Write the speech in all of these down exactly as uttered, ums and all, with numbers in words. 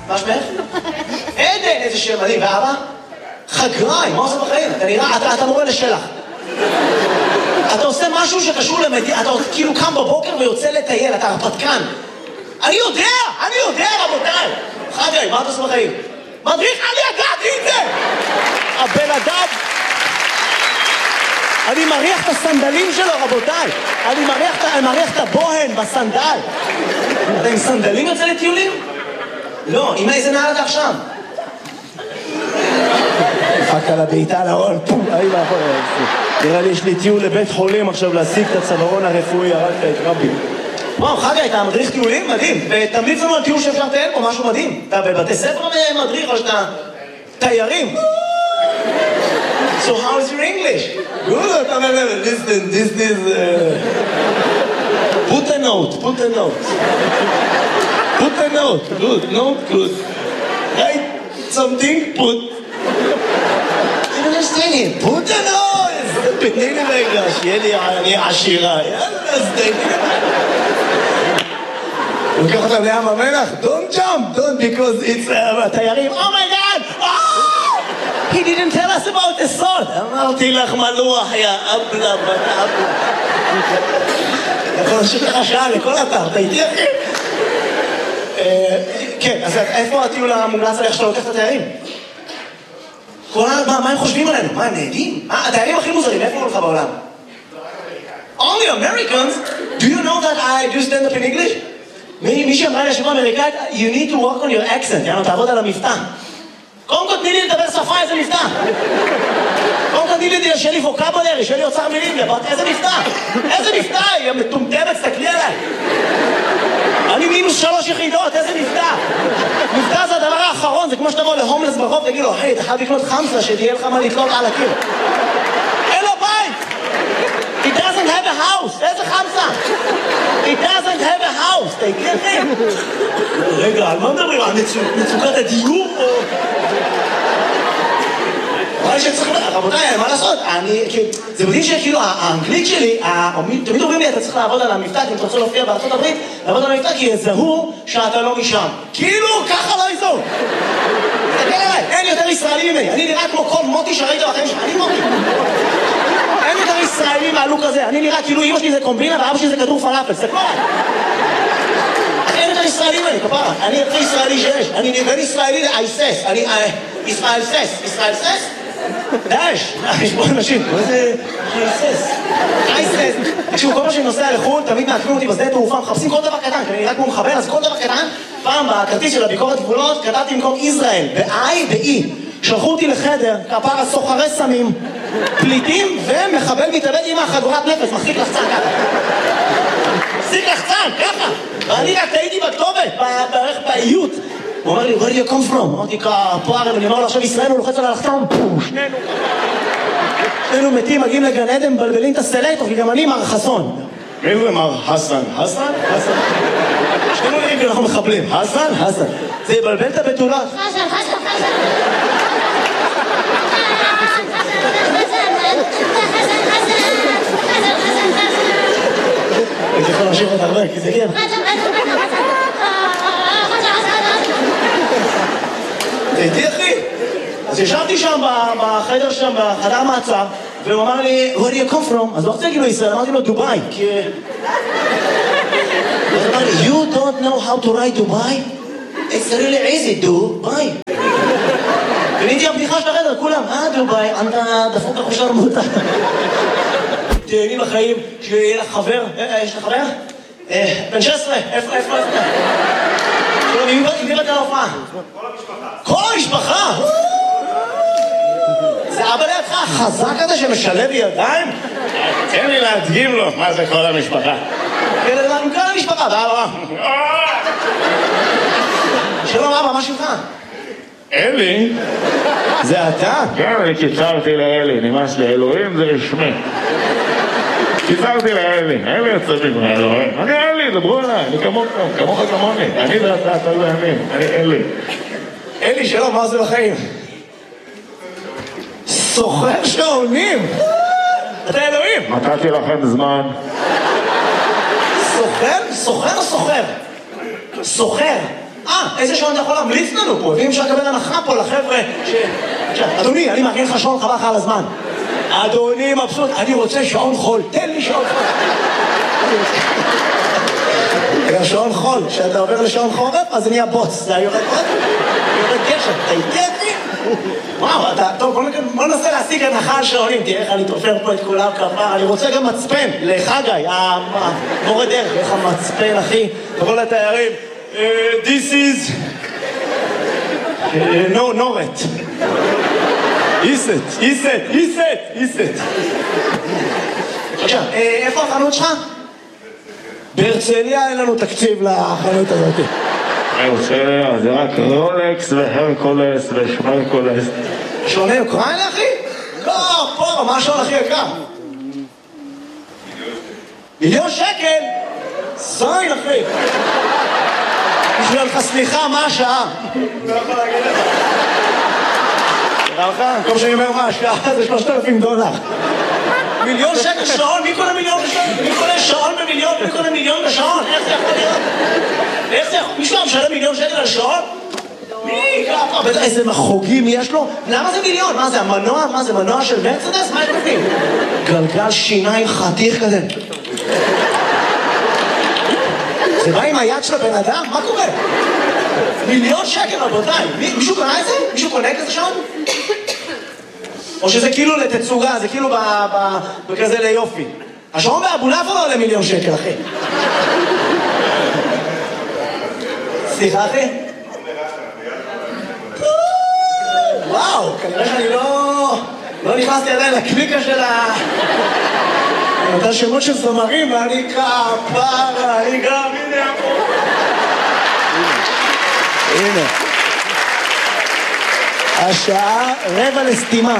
מה שמך? עדן, איזה שם מדהים. ואבא? חגראי, מה עושה בחיים? אתה נראה, אתה, אתה מורה לשלח. אתה עושה משהו שקשור למדינה, אתה כאילו קם בבוקר ויוצא לטייל, אתה הרפתקן. אני יודע, אני יודע, רבותיי. חגראי, מה אתה עושה בחיים? מדריך, אני ידעתי את זה! הבן אדם... אני מריח את הסנדלים שלו, רבותיי. אני מריח, אני מריח את הבוהן בסנדל. אתה עם סנדלים יוצא לטיולים? לא, עם איזה נעל אתה עכשיו? דפקת על הביתה להרון, פום, היי מאחורי. נראה לי יש לי טיול לבית חולים עכשיו להשיג את הצווארון הרפואי, הרגת את רבי. וואו, חגי, אתה מדריך טיולים? מדהים. ותמליץ לנו על טיול שאפשר לטייל פה, משהו מדהים. אתה בבתי ספר מדריך או שאתה תיירים? So how is your English? Good, listen, this is... Uh... Put a note, put a note. Put a note, good, note, good. Write something, put... I don't understand it. Put a note! תתני לי רגע, שיהיה לי אני עשירה. יאללה, אז תתני לי. הוא לוקח אותם לים המלח, don't jump, don't, because it's... תיירים, oh my god! Oh! He didn't tell us about the salt. אמרתי לך מלוח, יא אבלה, בת אבלה. יכול לשאול לך שעה לכל אתר, אתה איתי אחי? כן, אז איפה הטיול המומלץ עליך שאתה לוקח את התיירים? מה הם חושבים עלינו? מה, הם נהדים? התיירים הכי מוזרים, איפה הוא לך בעולם? Only Americans? Do you know that I do stand up in English? מי שאמרה לי לשבוע אמריקאית, you need to work on your accent, יאללה, תעבוד על המבטא. קודם כל תני לי לדבר שפה, איזה מבטא? קודם כל תני לי שיהיה לי ווקבולרי, שיהיה לי אוצר מילים, איזה מבטא? איזה מבטא? היא מטומטמת, תסתכלי עליי. אני מינוס שלוש יחידות, איזה מבטא? מבטא זה הדבר האחרון, זה כמו שתבוא להומלס ברחוב, תגיד לו, היי, אתה חייב לקנות חמסה, שתהיה לך מה לתלות על הקיר. אין לו בית! He doesn't have a house, איזה חמסה? He doesn't have a house, תגיד לי. רגע, על מה מדברים? על מצוקת הדיור או... רבותיי, מה לעשות? זה מדהים שכאילו האנגלית שלי, תמיד אומרים לי, אתה צריך לעבוד על המבטא, כי אם אתה רוצה להופיע בארצות הברית, לעבוד על המבטא, כי יזהו שאתה לא משם. כאילו, ככה לא יזהו. תסתכל עליי, אין יותר ישראלי ממני. אני נראה כמו כל מוטי שראית בחיים שלך, אני מוטי. אין יותר ישראלי מהלוק הזה. אני נראה כאילו אמא שלי זה קומבינה ואבא שלי זה כדור פלאפל. תסתכלו עליי. אין יותר ישראלי ממני, כפרה. אני הכי ישראלי שיש. אני בין ישראלי לאייסס. אני ישראל סס. ישראל סס? דאש, יש פה אנשים, מה זה אייסס? אייסס. תקשיבו, כל מה שאני נוסע לחו"ל, תמיד מעקבים אותי בשדה תעופה, מחפשים כל דבר קטן, כי אני נראה כמו מחבל, אז כל דבר קטן, פעם בכרטיס של הביקורת גבולות, כתבתי במקום ישראל, ב-I ב-E. שלחו אותי לחדר, כפרה סוחרי סמים, פליטים ומחבל מתאבד עם החגורת נפש, מחזיק לחצן ככה. מחזיק לחצן, ככה. ואני רק טעיתי בכתובת, בערך באיות. הוא אומר לי, where do you come from? אמרתי, פה ערב, אני אומר לו, עכשיו ישראל הוא לוחץ על הלחצן, שנינו. שנינו מתים, מגיעים לגן עדן, מבלבלים את הסלקטור, כי גם אני מר חסון. מי זה מר חסן? חסן? חסן? שנינו נראים כאילו אנחנו מחבלים. חסן? חסן. זה יבלבל את הבתולה. חסן, חסן, חסן. אני יכול להמשיך עוד הרבה, כי זה כן. הייתי אחי. אז ישבתי שם בחדר שם, בחדר מעצר, והוא אמר לי, where do you come from? אז לא רוצה להגיד לו ישראל, אמרתי לו דובאי, כי... אז הוא אמר לי, you don't know how to write דובאי? It's really easy, דובאי. וניתי הבדיחה של החדר, כולם, אה דובאי, אתה דפוק לך שרמוטה. תהנים לחיים, שיהיה לך חבר, יש לך חבר? בן שש עשרה, איפה, איפה, איפה? עם מי באת להופעה? כל המשפחה. כל המשפחה? זה אבא לידך החזק הזה שמשלב ידיים? תן לי להדגים לו מה זה כל המשפחה. עם כל המשפחה, באבא. שלום אבא, מה שלך? אלי? זה אתה? כן, אני קיצרתי לאלי, נמאס לי, אלוהים זה רשמי. קיצרתי לאלי, אלי יצא מגמר, אלוהים. אני אלי, דברו עליי, אני כמוך, כמוך כמוני. אני ואתה, אתה לא ימין, אני אלי. אלי, שלום, מה זה בחיים? סוחר שעונים! אתה אלוהים! נתתי לכם זמן. סוחר? סוחר או סוחר? סוחר. אה, איזה שעון אתה יכול להמליץ לנו פה? ואם אפשר לקבל הנחה פה לחבר'ה ש... אדוני, אני מארגן לך שעון חבל לך על הזמן. אדוני מבסוט, אני רוצה שעון חול, תן לי שעון חול. שעון חול, כשאתה עובר לשעון חורף, אז זה נהיה בוץ, זה יורד עוד, יורד גשם, אתה איתי אחי? וואו, אתה, טוב, בוא ננסה להשיג הנחה על שעונים, תראה איך אני תופר פה את כולם כפר, אני רוצה גם מצפן, לחגי, המורה דרך, איך המצפן, אחי, תבוא לתיירים, this is, no, נורת. איסט, איסט, איסט, איסט. עכשיו, איפה החנות שלך? בהרצליה אין לנו תקציב לחנות הזאת. בהרצליה זה רק רולקס והרקולס ושמרקולס. שעוני אוקראינה, אחי? לא, פה, מה השעון הכי יקר? מיליון שקל? זין, אחי. בשביל לך סליחה, מה השעה? לא יכול להגיד לך. נראה לך? כמו שאני אומר מה השעה, זה שלושת אלפים דולר. מיליון שקל שעון? מי קונה מיליון בשעון? מי קונה שעון במיליון? מי קונה מיליון בשעון? איך זה יכול להיות? איך זה יכול? מישהו משלם מיליון שקל על שעון? מי? ככה, בטח איזה מחוגים יש לו? למה זה מיליון? מה זה, המנוע? מה זה, מנוע של מרצדס? מה יש בפנים? גלגל שיניים חתיך כזה. זה בא עם היד של הבן אדם? מה קורה? מיליון שקל, רבותיי. מישהו קונה את זה? מישהו קונה כזה שעון? או שזה כאילו לתצוגה, זה כאילו בכזה ליופי. השעון באבולעפיה לא עולה מיליון שקל, אחי. סליחה, אחי? וואו, כנראה שאני לא... לא נכנסתי עדיין לקליקה של ה... אתה שמות של זמרים, ואני כפרה, אני גם... הנה, הנה. השעה רבע לסתימה.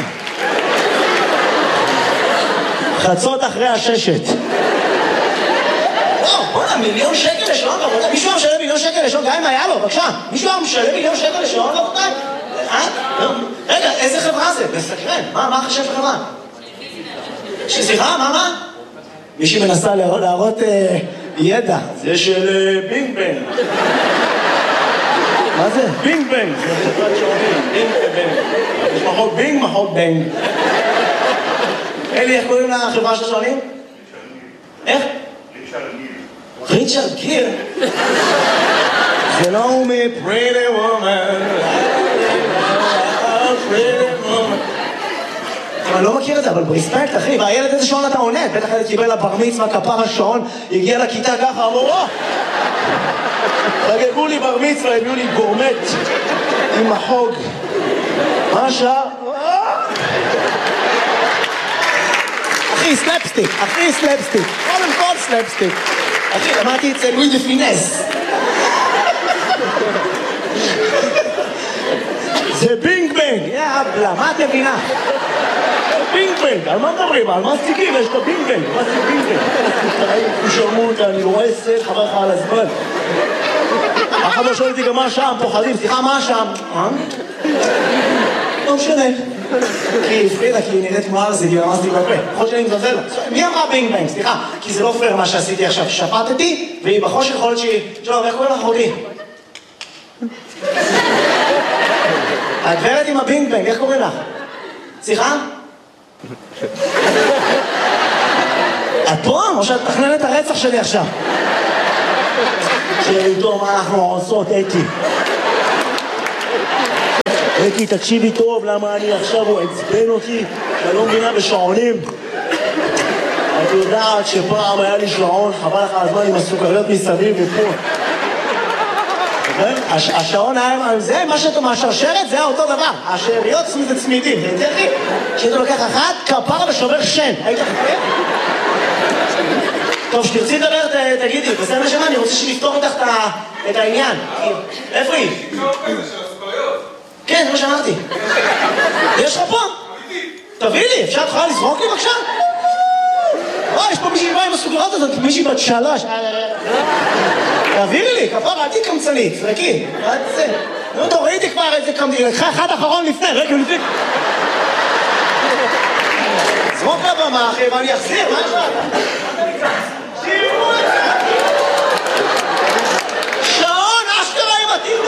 חצות אחרי הששת. וואו, בוא'נה, מיליון שקל לשעון, רבותיי. מישהו משלם מיליון שקל לשעון, גם אם היה לו, בבקשה. מישהו משלם מיליון שקל לשעון, רבותיי? רגע, איזה חברה זה? מסקרן. מה חשב חברה? סליחה, מה מה? מישהי מנסה להראות ידע. זה של בינג בנג. מה זה? בינג בנג. זה חברת שעונים, בינג ובנג. יש מחוק בינג, מחוק בנג. אלי, איך קוראים לחברה של השעונים? איך? ריצ'רד גיר. ריצ'רד גיר? זה לא הוא מ-Pretty Woman. Pretty Woman. אני לא מכיר את זה, אבל ברספקט, אחי, והילד איזה שעון אתה עונה? בטח אתה קיבל לבר מצווה, כפר השעון, הגיע לכיתה ככה, אמרו, או! חגגו לי בר מצווה, הביאו לי גורמט עם החוג. מה השעה? אחי, סלפסטיק, אחי, סלפסטיק. קודם כל סלפסטיק. אחי, למדתי אצל לואי דה פינס. זה בינג בנג, יאבלה, מה את מבינה? בינג בנג, על מה מדברים? על מה סטיקים? יש את הבינג בנג, מה זה בינג בנג? הוא שרמו אותה, אני לא רואה סט, חבר לך על הזמן. החבר שואל אותי גם מה שם, פוחדים, סליחה, מה שם? לא משנה. כי היא הפרידה, כי היא נראית מוארזית, היא רמזתי בפה. יכול שאני מזלזל לה. מי אמרה בינג בנג? סליחה, כי זה לא פייר מה שעשיתי עכשיו. שפטתי, והיא בחושך יכול להיות שהיא... שלום, איך קוראים לך אחותי? הגברת עם הבינג בנג, איך קוראים לך? סליחה? את פה? או שאת תכננת הרצח שלי עכשיו? שאיתו מה אנחנו עושות, אתי. אתי, תקשיבי טוב, למה אני עכשיו, הוא עצבן אותי, שאני לא מבינה בשעונים. את יודעת שפעם היה לי שעון, חבל לך הזמן עם הסוכריות מסביב ופה. השעון היה, זה מה שאתה מהשרשרת, זה אותו דבר. השאריות זה צמידים, זה יותר לי, שאתה לוקח אחת, כפר ושובר שן. היית חפר? טוב, שתרצי לדבר, תגידי, בסדר נשמה, אני רוצה שנפתור איתך את העניין. איפה היא? כן, זה מה שאמרתי. יש לך פה? תביא לי, אפשר תוכל לזרוק לי בבקשה? וואי, יש פה מישהי באה עם הסוכריות הזאת, מישהי בת שלוש. תעבירי לי, כפרה, אל תקמצנית, זרקי. אל תצא. נו, תורידי כבר איזה קמצנית, לקחה אחד אחרון לפני, רגע לפני. זרוק לבמה, אחי, ואני אחזיר, מה יש לך? שימו את זה! שעון, אשכרה עם התינוק!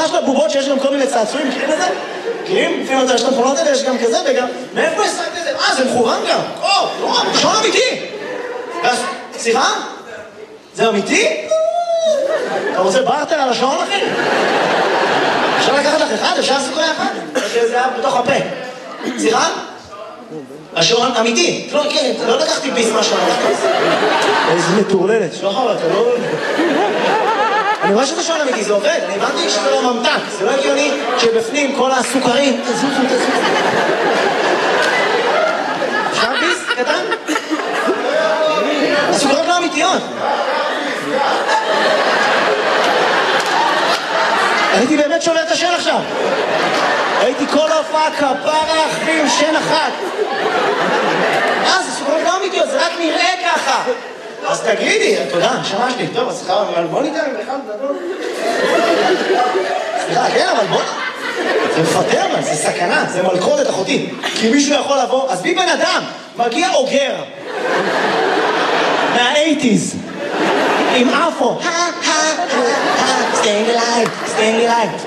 המכונה של הבובות שיש גם כל מיני צעצועים, מכירים את זה? מכירים? לפעמים אתה יש את המכונות האלה, יש גם כזה וגם... מאיפה השגת את זה? אה, זה מכוון גם. או, לא, שעון אמיתי. סליחה? זה אמיתי? אתה רוצה בארטר על השעון, אחי? אפשר לקחת לך אחד? אפשר לעשות לך אחד? זה היה בתוך הפה. סליחה? השעון אמיתי. לא, כן, לא לקחתי ביס מהשעון. איזה מטורללת. שלא חבל, אתה לא... אני רואה שזה שעון אמיתי, זה עובד. אני הבנתי שזה לא ממתק. זה לא הגיוני שבפנים כל הסוכרים... תזוזו, תזוזו. אפשר ביס? קטן? הסוכרות לא אמיתיות. הייתי באמת שובר את השן עכשיו. הייתי כל ההופעה כפרה אחרי עם שן אחת. אה, זה סוכרות לא אמיתיות, זה רק נראה ככה. אז תגידי, תודה, שמעתי. טוב, אז סליחה, אבל בוא ניתן עם אחד גדול. סליחה, כן, אבל בוא... זה מפטר, man, זה סכנה, זה מלכודת אחותי. כי מישהו יכול לבוא, אז בי בן אדם, מגיע אוגר. מה-אייטיז. עם אפו. staying alive, staying alive.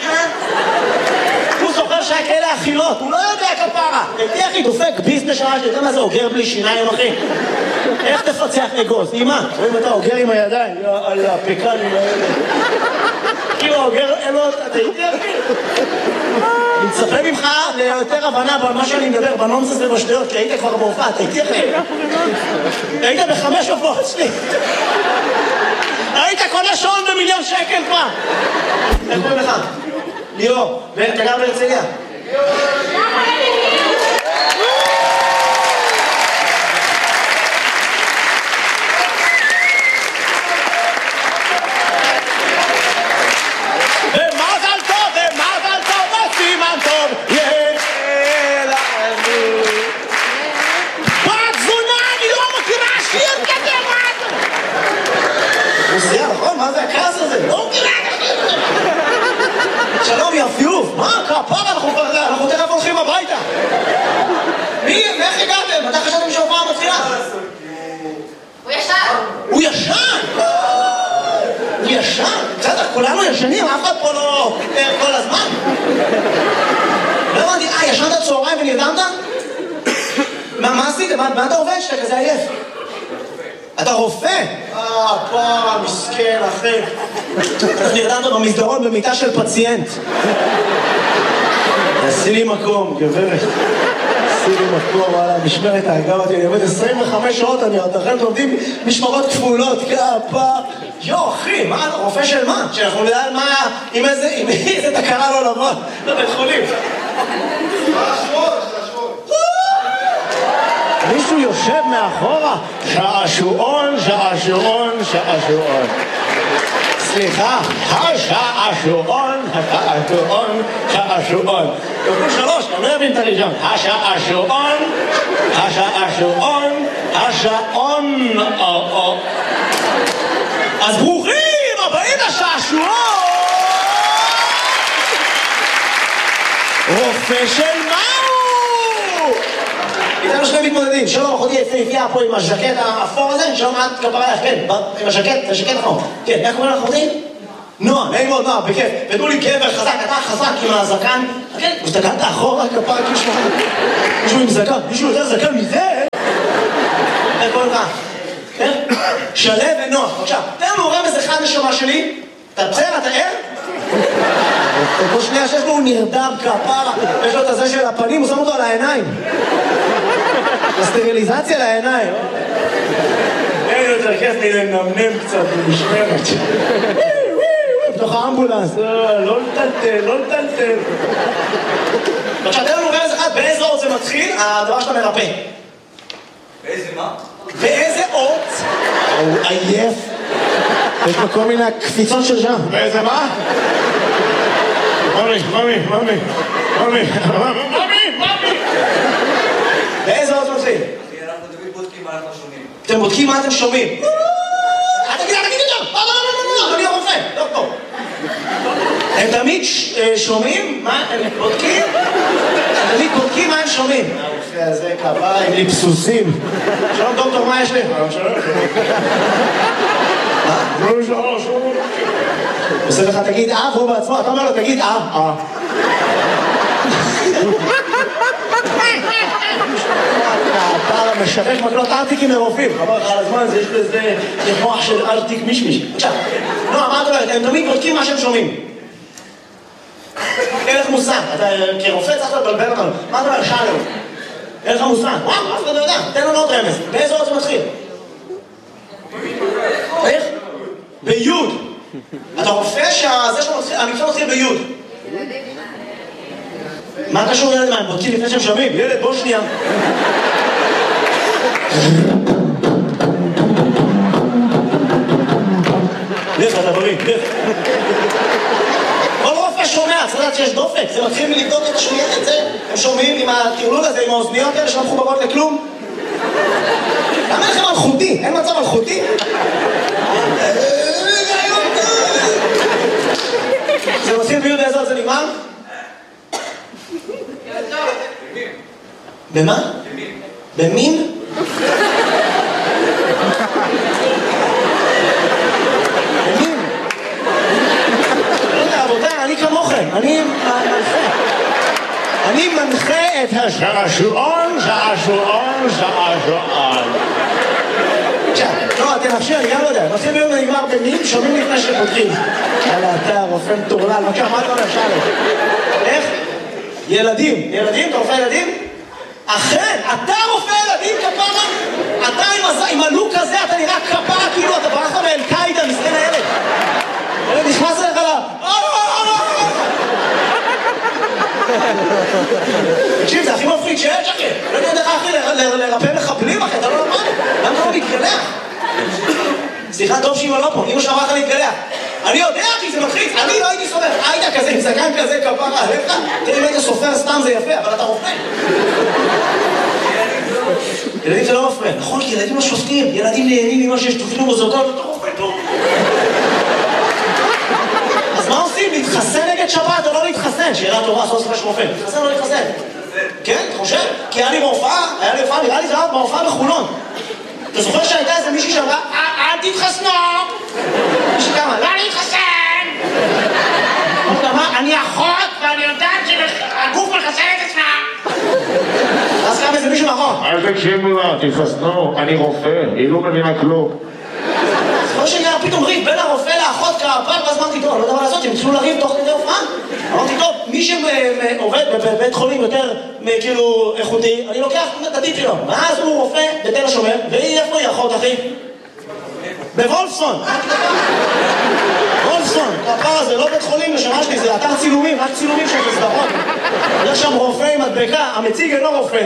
הוא זוכר שהיה כאלה אכילות, הוא לא יודע כפרה. הייתי אחי, דופק ביזנס שעה שאתה יודע מה זה אוגר בלי שיניים, אחי? איך תפצח אגוז? אמא, רואים אתה אוגר עם הידיים? על הפקן עם הידיים. כאילו אוגר, אתה איתי אחי? אני מצפה ממך ליותר הבנה במה שאני מדבר, בנונסס ובשדיות, כי היית כבר בהופעה, אתה איתי אחי? היית בחמש הופעות שלי. היית קונה שעון במיליון שקל כבר. איך קוראים לך? ליאור, ואתה גר בהרצליה? ומזל טוב, ומזל טוב, וסימן טוב, יהיה לנו. בת זונה, אני לא מכירה שיר כזה, מה? מוזיע, נכון? מה זה הכעס הזה? לא מכירה כזה. שלום, יפיוף. מה? כפרה, אנחנו תכף הולכים הביתה. מי? איך הגעתם? אתה חשבתם שההופעה מתחילה? הוא ישן. הוא ישן? הוא ישן? בסדר, כולנו ישנים, אף אחד פה לא פיטר כל הזמן. לא הבנתי, אה, ישנת צהריים ונרדמת? מה עשית? מה אתה עובד שאתה כזה עייף? אתה רופא? אה, פעם, מסכן, אחי. נרדמת במסדרון במיטה של פציינט. עשי לי מקום, גברת. עשי לי מקום, וואלה, משמרת האגב אותי, אני עובד עשרים וחמש שעות, אני עוד לכם עובדים משמרות כפולות, כפה. יו, אחי, מה, רופא של מה? שאנחנו נדע על מה, עם איזה, עם איזה תקרה לא לבוא לבית חולים. מישהו יושב מאחורה, שעשועון, שעשועון, שעשועון. סליחה, השעשועון, השעשועון, שעשועון. תוכלו שלוש, אתה לא יבין את הראשון. השעשועון, השעשועון, השעון. אז ברוכים הבאים לשעשועון! רופא של מהו? איתנו שני מתמודדים, שלום, אחותי יפהפייה פה עם הז'קט האפור הזה, שלום, את כפרה לך, כן, עם הז'קט, הז'קט האפור. כן, איך קוראים לך אחותי? נועה, נעים מאוד, נועה, בכיף. ותנו לי גבר חזק, אתה חזק עם הזקן. כן, הסתכלת אחורה, כפרה, מישהו עם זקן, מישהו יותר זקן מזה? איך קוראים לך? כן? שלב ונועה, עכשיו, תן לנו רמז אחד נשמה שלי, אתה בסדר, אתה ער? כל שנייה שיש לו הוא נרדם כפרה, יש לו את הזה של הפנים, הוא שם אותו על העיניים. הסטריליזציה לעיניים. אין יותר כיף לי לנמנם קצת במשמרת. בתוך האמבולנס, לא לטלטל, לא לטלטל. עכשיו, תן לנו רמז אחד, באיזה אות זה מתחיל, הדבר שאתה מרפא. באיזה מה? באיזה אות? הוא עייף. יש לו כל מיני קפיצות של שם. באיזה מה? ממי, ממי, ממי, ממי, ממי, ממי. באיזה אות מתחיל? אחי, אנחנו תמיד בודקים מה אנחנו שומעים. אתם בודקים מה אתם שומעים. אל תגיד, אל תגיד יותר! לא, לא, לא, לא, לא, אני הרופא, דוקטור. הם תמיד שומעים מה הם בודקים? הם תמיד בודקים מה הם שומעים. הרופא הזה קבע עם ליפסוסים. שלום דוקטור, מה יש לי? שלום, שלום. מה? שלום, שלום, שלום. עושה לך תגיד אה, והוא בעצמו, אתה אומר לו תגיד אה, אה. אתה משווק מקלות ארטיקים מרופאים, חבר לך על הזמן הזה, יש לזה מוח של ארטיק מישמיש. עכשיו, נועה, מה את אומרת? הם תמיד בודקים מה שהם שומעים. אין לך מושג, אתה כרופא צריך לבלבל אותנו. מה אתה אומר? שאלו. אין לך מושג. וואו, אף אחד לא יודע. תן לנו עוד רמז. באיזה עוד זה מתחיל? איך? ביוד. אתה רופא שהמקצוע מתחיל ביוד. מה קשור ילד מה? הם בודקים לפני שהם שומעים? ילד, בוא שנייה. לך, אתה בריא, לך. כל רופא שומע, צריך לדעת שיש דופק, זה מתחיל מלבדוק את השמיעה את זה. הם שומעים עם הטירלול הזה, עם האוזניות האלה שלא מחוברות לכלום. למה לכם אלחוטי? אין מצב אלחוטי? זה מתחיל ביוד איזה עוד זה נגמר? במה? במין? במין? לא יודע, רבותיי, אני כמוכם, אני מנחה. אני מנחה את השעשועון, שעשועון, שעשועון. עכשיו, לא, תנחשי, אני גם לא יודע. נושאים ביום נגמר במין, שומעים לפני שפותחים. יאללה, אתה רופא מטורלל, בבקשה, מה אתה אומר, שאלה? איך? ילדים. ילדים? אתה רופא ילדים? אכן, אתה רופא ילדים כפרה? אתה עם הלוק הזה, אתה נראה כפרה כאילו אתה ברחת מאל-קאידה, מסכן הילד. ילד נכנס אליך לה... תקשיב, זה הכי מפחיד שיש, אחי. לא יודע איך אחי לרפא מחבלים, אחי, אתה לא למד. למה לא להתגלח? סליחה, טוב שאמא לא פה, אמא שאמרה לך להתגלח. אני יודע, אחי, זה מלחיץ. אני לא הייתי סופר. היית כזה, עם זקן כזה, כפרה עליך. תראי, אם היית סופר סתם זה יפה, אבל אתה רופא. ילדים זה לא מפריע. נכון, כי ילדים לא שופטים. ילדים נהנים ממה שיש תוכנים מוזיקות, אתה רופא טוב. אז מה עושים? להתחסן נגד שבת או לא להתחסן? שאלה טובה, עשו ספר של רופא. להתחסן או לא להתחסן? כן, אתה חושב? כי היה לי בהופעה, היה לי הופעה, נראה לי זה היה בהופעה בחולון. אתה זוכר שהייתה איזה מישהי שאמרה, אל תתחסנו! מישהי כמה, לא להתחסן! אני אחות ואני יודעת שהגוף מחסן את עצמה! אז קם איזה מישהו מאחור. אל תקשיבו לה, תתחסנו, אני רופא, היא לא מבינה כלום. זה לא שנראה פתאום ריב בין הרופא לאחות כפר, ואז אמרתי, טוב, אני לא יודע מה לעשות, הם התחילו לריב תוך כדי הופעה. אמרתי, טוב, מי שעובד בבית חולים יותר כאילו איכותי, אני לוקח את הטיפ שלו. ואז הוא רופא בתל השומר, והיא איפה היא אחות, אחי? בוולפסון. וולפסון, כפר הזה, לא בית חולים לשמה שלי, זה אתר צילומים, רק צילומים של סדרות. יש שם רופא עם מדבקה, המציג אינו רופא.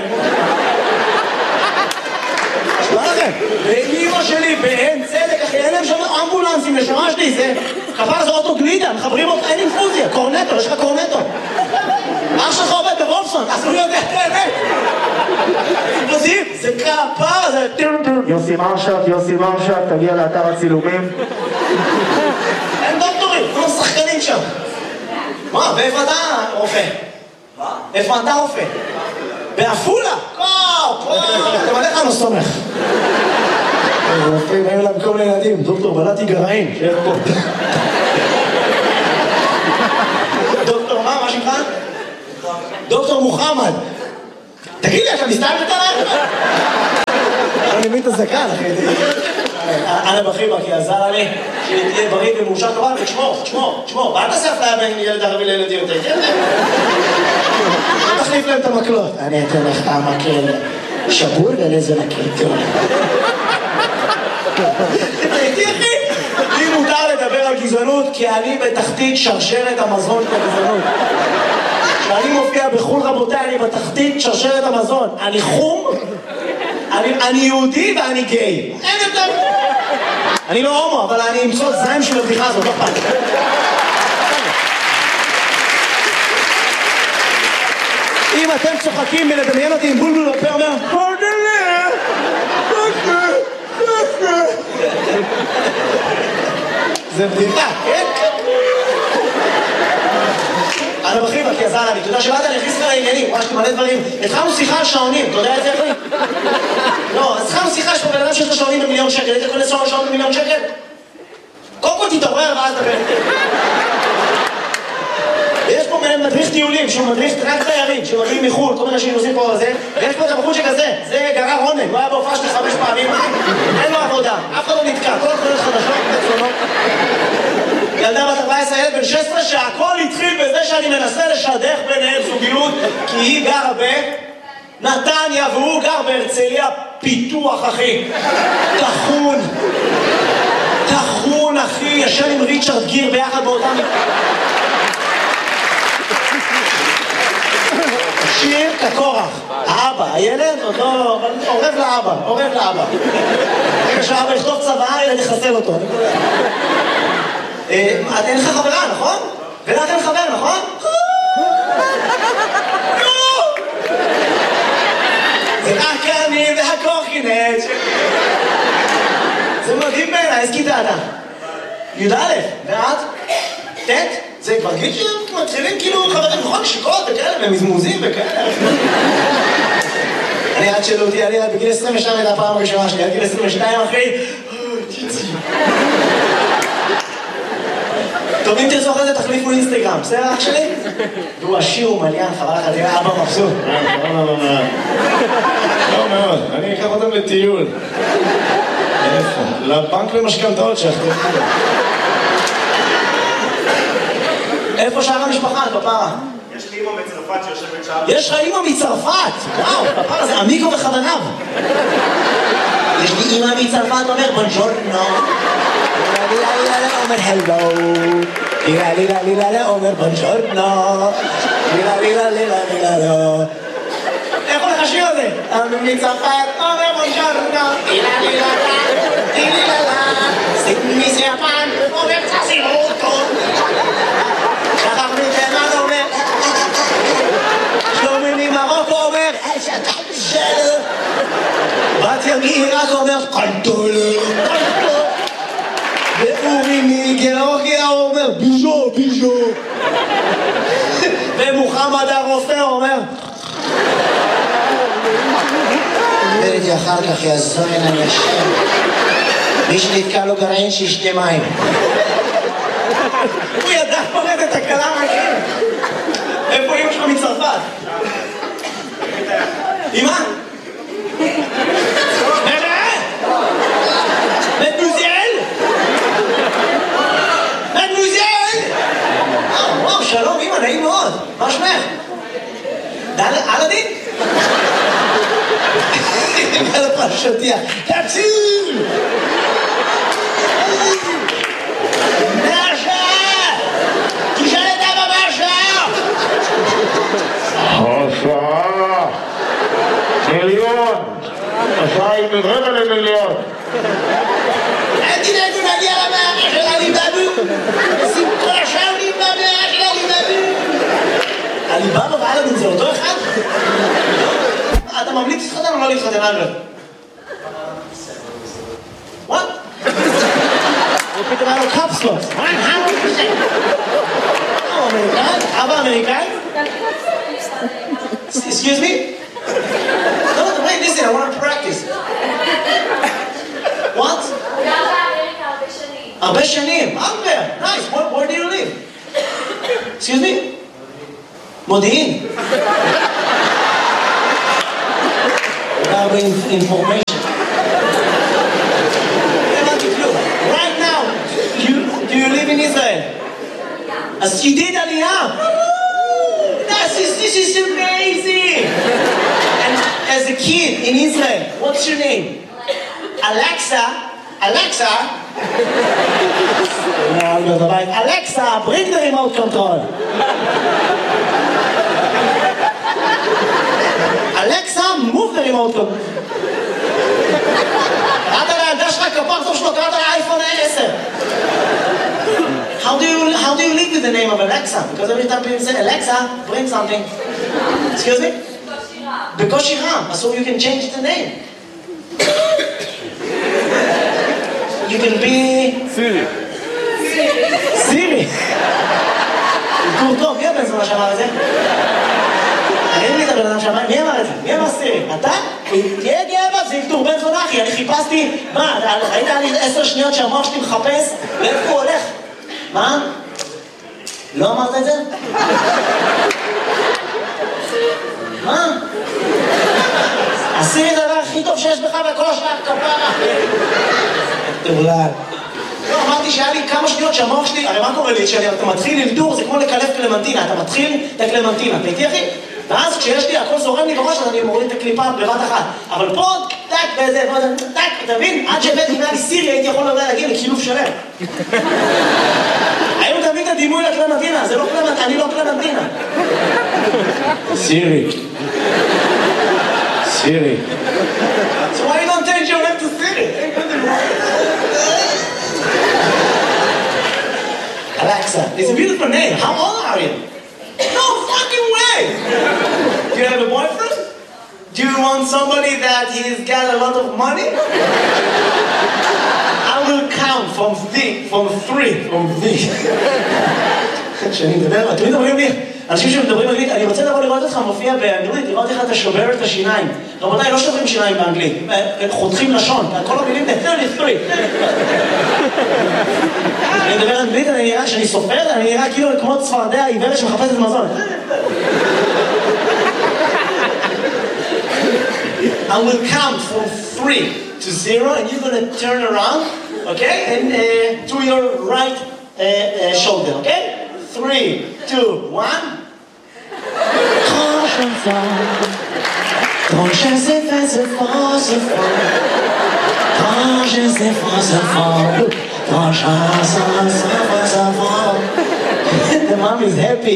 מה לכם? ואימא שלי באין צדק, אחי, אין להם שם אמבולנסים לשמה שלי, זה כפר זה אוטו גלידה, מחברים אותך, אין אינפוזיה, קורנטו, יש לך קורנטו. אח שלך עובד בוולפסון, אז הוא יודע את האמת. אינפוזים, זה כפר, זה... יוסי מרשת, יוסי מרשת, תגיע לאתר הצילומים. אין דוקטורים, לא שחקנים שם. מה, ואיפה אתה רופא? מה? איפה אתה רופא? בעפולה? וואו, וואו, אתה מלא לך לא סומך. רופאים, היו להם כל מיני ילדים, דוקטור בלעתי גרעין, שיהיה פה. דוקטור מה, מה שלך? דוקטור מוחמד. תגיד לי, אתה מסתלבט עליי? אני מבין את הזקן, אחי. אנה בחיבה, כי עזר לי שתהיה בריא ומאושר טובה, ותשמור, תשמור, תשמור. ואל תעשה אפליה בין ילד ערבי לילד יהודי, כן? תחליף להם את המקלות. אני אתן לך המקל שבור ולאיזה מקל טוב. תראיתי, אחי? לי מותר לדבר על גזענות, כי אני בתחתית שרשרת המזון של הגזענות. כשאני מופיע בחול, רבותיי, אני בתחתית שרשרת המזון. אני חום, אני יהודי ואני גיי. אין יותר... אני לא הומו, אבל אני אמצוא זיים של הבדיחה הזאת, לא פעם. אם אתם צוחקים מלדמיין אותי עם בולבול בפה אומר פרדלה, פרדלה, פרדלה. זה בדיחה, כן? אני בחיבה, כי עזר לי, אתה יודע שבאת, אני הכניס לך לעניינים, ממש מלא דברים. התחלנו שיחה על שעונים, אתה יודע את זה, אחי? לא, אז התחלנו שיחה, יש פה בן אדם שיש לו שעונים במיליון שקל, היית קונה שעון שעון במיליון שקל? קודם כל תתעורר ואז דבר. יש פה מדריך טיולים, שהוא מדריך רק תיירים, שמגיעים מחו"ל, כל מיני אנשים עושים פה זה, ויש פה את הבחור שכזה, זה גרר רונן, הוא היה בהופעה שלי חמש פעמים, אין לו עבודה, אף אחד לא נתקע, כל התחולות חדשות, תצלונות. ילדה בת ארבע עשרה, ילד בן שש עשרה, שהכל התחיל בזה שאני מנסה לשדך ביניהם זוגיות, כי היא גרה בנתניה והוא גר בהרצליה, פיתוח אחי, תחון, תחון אחי, ישן עם ריצ'רד גיר ביחד באותם... שיר כקורח, האבא, הילד עוד לא... עורב לאבא, עורב לאבא. רגע שהאבא יכתוב צבא, הילד יחסל אותו. אין לך חברה, נכון? ולך אין חבר, נכון? זה רק אני והקורקינט. זה מדהים בעיניי, איזה כיתה אתה? י"א, ואת? ט'? זה כבר גיל שמתחילים כאילו חברים, נכון? שיקות וכאלה, ומזמוזים וכאלה. אני עד שלא אותי, אני בגיל עשרים ושתיים הייתה הפעם הראשונה שלי, עד גיל עשרים ושתיים אחי, ציצי. טוב, אם תרצו אחרי זה תחליפו אינסטגרם, בסדר אח שלי? והוא עשיר, הוא מליין, חבל לך, תראה אבא מבסוט. לא, לא, לא, לא מאוד, אני אקח אותם לטיול. איפה? לבנק למשכנתאות שאחת. איפה שאר המשפחה, פפרה? יש לי אמא מצרפת שיושבת שם. יש לך אמא מצרפת! וואו, פפרה זה אמיגו וחבניו. יש לי אמא מצרפת אומר בונג'ורנו. לילה לילה אומר הלו. לילה לילה לילה אומר בונג'ורנו. לילה לילה לילה לילה לא. איך הולך השיר הזה? אמא מצרפת אומר בונג'ורנו. לילה לילה לילה לילה. סימי סיאפן אומר צסימוטו. שחר מתימן אומר שלומי ממרוקו אומר שלו בתיה מעיראק אומר קנטולה ואורי מגיאורגיה אומר ביז'ו ביז'ו ומוחמד הרופא אומר וראיתי אחר כך יעזוין אני השם מי שנתקע לו גרעין שישתה מים הוא ידע פרד את הקלה מהכיר. איפה אמא שלך מצרפת? אמא? מדמוזל? מדמוזל? וואו, שלום אמא, נעים מאוד. מה שמך? אלאדין? על הפרשתיה. תציל! השעה מיליון, השעה היא רבע למיליון. עדי נגו נגיע למאה של עליבאבו, סיפור השאולים במאה של עליבאבו. עליבאבו ואלאדין זה אותו אחד? אתה ממליץ להתחתן או לא להתחתן אגב? What? הוא פתאום היה לו קפסלוס. אמריקאי? אבא אמריקאי? Excuse me? No, wait, listen, I want to practice. What? הרבה שנים. Out there. Nice. Where, where do you live? Excuse me? מודיעין. הרבה information. Right now, you, do you live in Israel? אז ידיד עלייה. This is, this is amazing! And as a kid in Israel, what's your name? Alexa. Alexa? Alexa, bring the remote control. Alexa, move the remote control. קראת לילדה שלך כפרצוף שלו, קראת לאייפון עשר. How do you how do you live with the name of Alexa? Because every time people say Alexa, bring something. Excuse me? בקושי רם. So you can change the name. You can be Siri. Siri. הוא טוב, מי הבן זמן שאמר את זה? תגיד לי את היית בן אדם שם? מי אמר את זה? מי אמר סירי? אתה? תהיה גאה בה, זה ילתור בן זונה אחי, אני חיפשתי, מה, ראית לי עשר שניות שהמוח שלי מחפש? לאיפה הוא הולך? מה? לא אמרת את זה? מה? הסירי זה הדבר הכי טוב שיש בך בכל השלב כפרה. תאולל. לא, אמרתי שהיה לי כמה שניות שהמוח שלי, הרי מה קורה לי? כשאתה מתחיל ללדור זה כמו לקלף קלמנטינה, אתה מתחיל את הקלמנטינה, אתה איתי אחי? ואז כשיש לי הכל זורם לי בראש, אז אני מוריד את הקליפה בבת אחת. אבל פה, טק, וזה, טק, אתה מבין? עד שהבאתי מעלי סירי הייתי יכול להגיע לקילוף שלם. היום תמיד את הדימוי לקלמנטינה, זה לא קלמנטינה, אני לא קלמנטינה. סירי. סירי. So why you don't change your name to Siri? Alexa, it's a beautiful name. How old are you? No fucking way! Do you have a boyfriend? Do you want somebody that he's got a lot of money? I will count from three, from three, from three. כשאני מדבר, תמיד אומרים לי, אנשים שמדברים אנגלית, אני רוצה לבוא לראות אותך מופיע באנגלית, לראות איך אתה שובר את השיניים. רבותיי, לא שוברים שיניים באנגלית, חותכים לשון, כל המילים ב-שלושים ושלוש. אני מדבר אנגלית, אני נראה, כשאני סופר, אני נראה כאילו כמו צפרדע העיוורת שמחפשת מזון. I will count from three to zero, and you're gonna turn around, okay? And uh, to your right uh, uh, shoulder, okay? Three, two, one. Quand je vends, quand je sais faire ce fort, ce fort. Quand je sais faire ce fort, quand je sais faire ce fort. The mom is happy.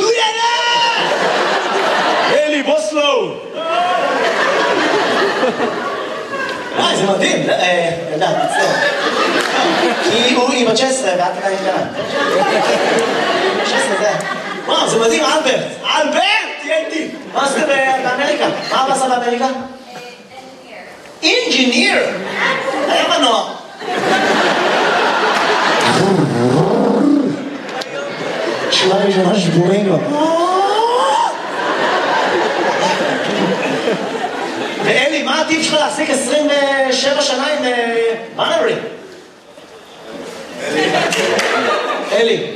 אלי, בוסלו! אה, זה מדהים. ידעת, תצטער. כי היא בת תשע עשרה ואת עדיין קטנה. תשע עשרה זה... וואו, זה מדהים, אלברט. אלברט! תהיה איתי. מה עשית באמריקה? מה אבא עשה באמריקה? אינג'יניר! היה מנוע. שורה ראשונה שבורים לו. ואלי, מה הטיפ שלך להחזיק עשרים ושבע שנה עם מנרי? אלי.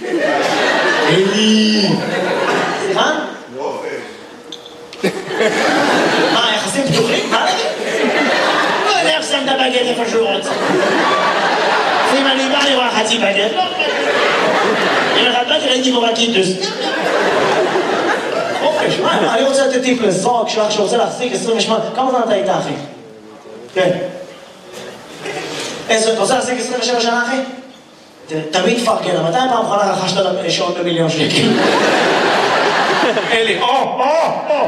אלי. סליחה? לא, מה, יחסים פתוחים? מה נגיד? לא יודע איך שם את הבגט איפה שהוא רוצה. אם אני בא לראה חצי בגט, לא בגט. אם אחד בגט ראיתי בו בקיטוס. חופש, מה? אני רוצה לתת טיפ לזוג שלך שרוצה להחזיק עשרים ושמונה. כמה זמן אתה איתה, אחי? כן. אתה רוצה להחזיק עשרים ושבע שנה, אחי? תמיד פרגן, מתי פעם אחרונה רכשת שעון במיליון שקל? אלי, או, או, או!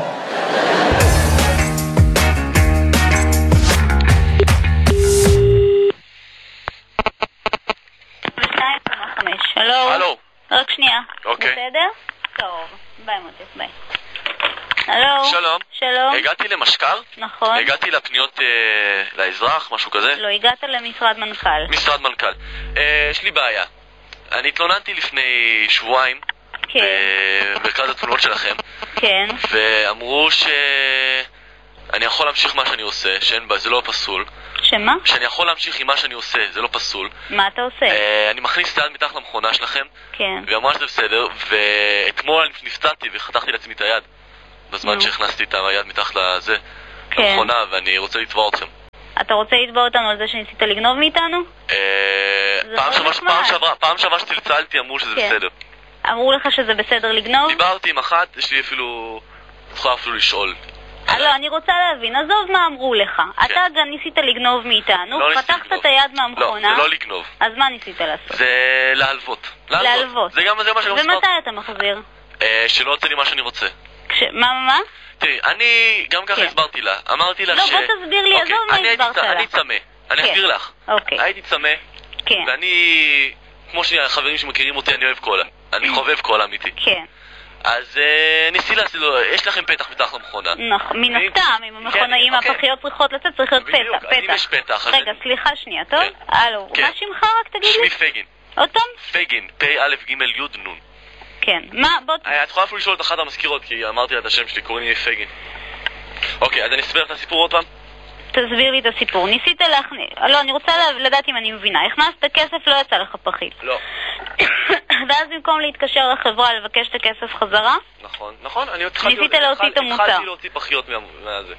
הלו. הלו. רק שנייה. אוקיי. בסדר? טוב. ביי מוטס, ביי. הלו. שלום. שלום. הגעתי למשקר? נכון. הגעתי לפניות אה, לאזרח, משהו כזה? לא, הגעת למשרד מנכ"ל. משרד מנכ"ל. אה, יש לי בעיה. אני התלוננתי לפני שבועיים. כן. במרכז התלונות שלכם. כן. ואמרו שאני יכול להמשיך מה שאני עושה, שאין בה, זה לא פסול. שמה? שאני יכול להמשיך עם מה שאני עושה, זה לא פסול. מה אתה עושה? אה, אני מכניס את היד מתחת למכונה שלכם. כן. והיא אמרה שזה בסדר, ואתמול נפצעתי וחתכתי לעצמי את היד. בזמן שהכנסתי את היד מתחת לזה, למכונה, ואני רוצה לתבוע אתכם. אתה רוצה לתבוע אותנו על זה שניסית לגנוב מאיתנו? פעם שעברה, פעם שעברה שצלצלתי אמרו שזה בסדר. אמרו לך שזה בסדר לגנוב? דיברתי עם אחת, יש לי אפילו... יכולה אפילו לשאול. לא, אני רוצה להבין, עזוב מה אמרו לך. אתה גם ניסית לגנוב מאיתנו, פתחת את היד מהמכונה. לא, זה לא לגנוב. אז מה ניסית לעשות? זה להלוות. להלוות. זה גם מה שאני רוצה. ומתי אתה מחזיר? שלא יוצא לי מה שאני רוצה. מה, מה? תראי, אני גם ככה הסברתי לה. אמרתי לה ש... לא, בוא תסביר לי, עזוב מה הסברת לה. אני צמא. אני אסביר לך. הייתי צמא. כן. ואני... כמו שהחברים שמכירים אותי, אני אוהב קולה. אני חובב קולה אמיתי. כן. אז ניסי לעשות, יש לכם פתח מתחת למכונה. נכון, מן הסתם, אם המכונאים הפחיות צריכות לצאת, צריך להיות פתח. בדיוק, אם יש פתח. רגע, סליחה שנייה, טוב? הלו, מה שמך רק תגיד לי? שמי פגין. עוד פעם? פגין, פ' א' ג' י' נ'. כן. מה, בוא... את יכולה אפילו לשאול את אחת המזכירות, כי אמרתי לה את השם שלי, קוראים לי פגין. אוקיי, אז אני אסביר את הסיפור עוד פעם? תסביר לי את הסיפור. ניסית להכניס... לא, אני רוצה לדעת אם אני מבינה. הכנסת כסף, לא יצא לך פחית. לא. ואז במקום להתקשר לחברה לבקש את הכסף חזרה? נכון, נכון. ניסית להוציא את המוצר. התחלתי להוציא פחיות מהזה.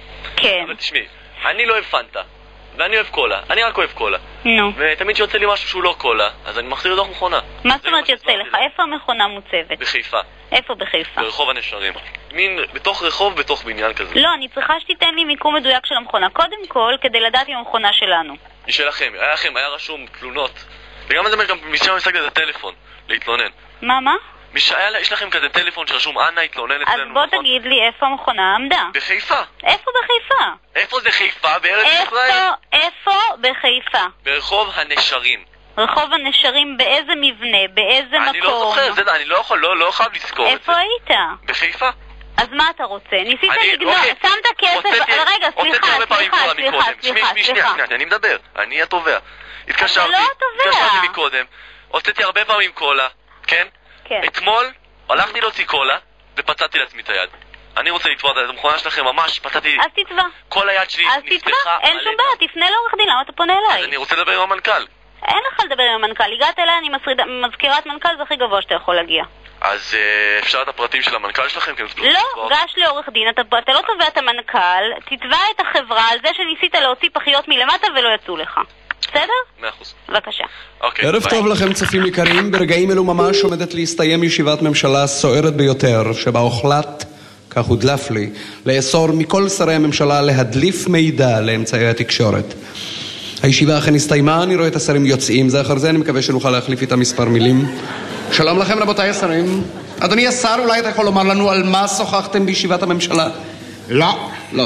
כן. אבל תשמעי, אני לא אוהב פנטה, ואני אוהב קולה. אני רק אוהב קולה. נו. ותמיד שיוצא לי משהו שהוא לא קולה, אז אני מחזיר לדוח מכונה. מה זאת אומרת יוצא לך? איפה המכונה מוצבת? בחיפה. איפה בחיפה? ברחוב הנשרים. מין, בתוך רחוב, בתוך בניין כזה. לא, אני צריכה שתיתן לי מיקום מדויק של המכונה. קודם כל, כדי לדעת עם המכונה שלנו. היא שלכם, היה לכם, היה רשום תלונות. וגם זה גם משם משחק לזה טלפון, להתלונן. מה, מה? משהיה, יש לכם כזה טלפון שרשום אנא התלונן אצלנו. אז בוא נכון? תגיד לי איפה המכונה עמדה. בחיפה. איפה בחיפה? איפה זה חיפה? בארץ ישראל? איפה, איפה בחיפה? ברחוב הנשרים. רחוב הנשרים באיזה מבנה? באיזה אני מקום? אני לא זוכר, זה, אני לא יכול, לא, לא חייב לזכור את זה. איפה היית? בחיפה. אז מה אתה רוצה? ניסית אני, לגנוב, אוקיי. שמת כסף, הוצאתי, רגע, סליחה, סליחה, סליחה, סליחה, סליחה, סליחה. אני מדבר, אני התובע. התקשרתי, אתה לא התובע. התקשרתי מקודם, הוצאתי הרבה פעמים קולה, כן? כן. אתמול הלכתי להוציא קולה ופצעתי לעצמי את היד. אני רוצה לתבוע את המכונה שלכם, ממש פצעתי... אז תתבע. כל היד שלי אז נפתחה... תתבע, אין שום בעיה, תפנה לעורך דין, למה אתה פונה אליי? אז אני רוצה לדבר עם המנכ"ל. אין לך לדבר עם המנכ"ל, הגעת אליי, אני מזכירת מנכ"ל, זה הכי גבוה שאתה יכול להגיע. אז אפשר את הפרטים של המנכ"ל שלכם? לא, גש לעורך דין, אתה לא תובע את המנכ"ל, תתבע את החברה על זה שניסית להוציא פחיות מלמטה ולא יצאו לך. בסדר? מאה אחוז. בבקשה. ערב טוב לכם צופים יקרים, ברגעים אלו ממש עומדת להסתיים ישיבת ממשלה סוערת ביותר, שבה הוחלט, כך הודלף לי, לאסור מכל שרי הממשלה להדליף מידע לאמצעי התקשורת. הישיבה אכן הסתיימה, אני רואה את השרים יוצאים זה אחר זה, אני מקווה שנוכל להחליף איתם מספר מילים. שלום לכם רבותיי השרים. אדוני השר, אולי אתה יכול לומר לנו על מה שוחחתם בישיבת הממשלה? לא. לא.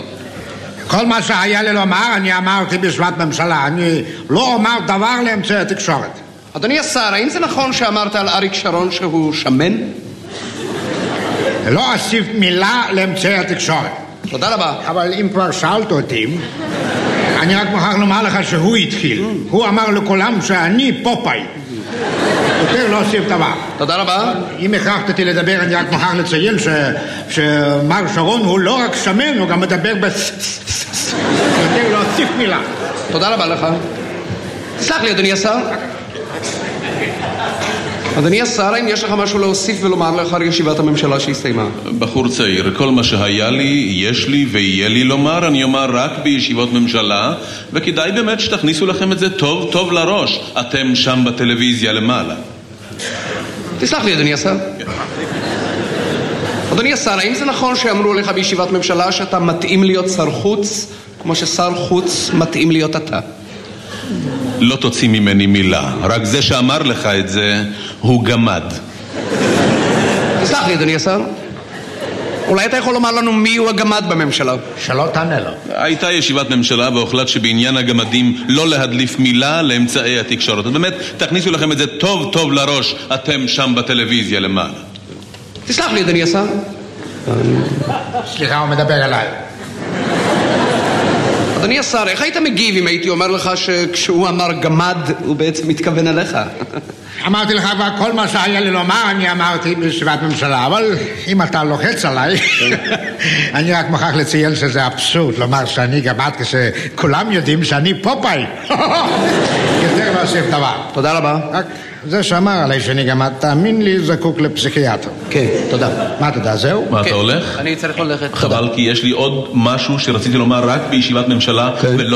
כל מה שהיה לי לומר, אני אמרתי בישיבת ממשלה. אני לא אומר דבר לאמצעי התקשורת. אדוני השר, האם זה נכון שאמרת על אריק שרון שהוא שמן? לא אוסיף מילה לאמצעי התקשורת. תודה רבה. אבל אם כבר שאלת אותי, אני רק מוכרח לומר לך שהוא התחיל. הוא אמר לכולם שאני פופאי. יותר לא אוסיף דבר. תודה רבה. אם הכרחת אותי לדבר, אני רק מוכרח לציין שמר שרון הוא לא רק שמן, הוא גם מדבר ב... יותר לא אוסיף מילה. תודה רבה לך. תסלח לי, אדוני השר. אדוני השר, האם יש לך משהו להוסיף ולומר לאחר ישיבת הממשלה שהסתיימה? בחור צעיר, כל מה שהיה לי, יש לי ויהיה לי לומר, אני אומר רק בישיבות ממשלה, וכדאי באמת שתכניסו לכם את זה טוב טוב לראש, אתם שם בטלוויזיה למעלה. תסלח לי, אדוני השר. אדוני השר, האם זה נכון שאמרו לך בישיבת ממשלה שאתה מתאים להיות שר חוץ, כמו ששר חוץ מתאים להיות אתה? לא תוציא ממני מילה, רק זה שאמר לך את זה הוא גמד. תסלח לי, אדוני השר. אולי אתה יכול לומר לנו מי הוא הגמד בממשלה? שלא תענה לו. הייתה ישיבת ממשלה והוחלט שבעניין הגמדים לא להדליף מילה לאמצעי התקשורת. אז באמת, תכניסו לכם את זה טוב טוב לראש, אתם שם בטלוויזיה למעלה. תסלח לי, אדוני השר. סליחה, הוא מדבר אליי. אדוני השר, איך היית מגיב אם הייתי אומר לך שכשהוא אמר גמד הוא בעצם מתכוון אליך? אמרתי לך כבר כל מה שהיה לי לומר, אני אמרתי בישיבת ממשלה, אבל אם אתה לוחץ עליי, אני רק מוכרח לציין שזה אבסורד לומר שאני גמד כשכולם יודעים שאני פופאי. יותר לא אוסיף דבר. תודה רבה. רק זה שאמר עליי שאני גמד, תאמין לי, זקוק לפסיכיאטר. כן, תודה. מה תודה, זהו? מה אתה הולך? אני צריך ללכת. חבל כי יש לי עוד משהו שרציתי לומר רק בישיבת ממשלה ולא